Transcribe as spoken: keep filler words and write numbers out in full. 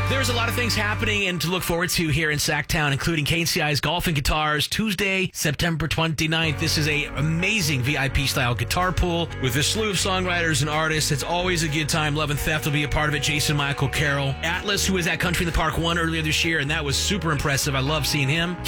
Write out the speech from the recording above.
There's a lot of things happening and to look forward to here in Sacktown, including K C I's Golf and Guitars, Tuesday, September twenty-ninth. This is a amazing V I P-style guitar pool with a slew of songwriters and artists. It's always a good time. Love and Theft will be a part of it. Jason Michael Carroll. Atlas, who was at Country in the Park, won earlier this year, and that was super impressive. I love seeing him.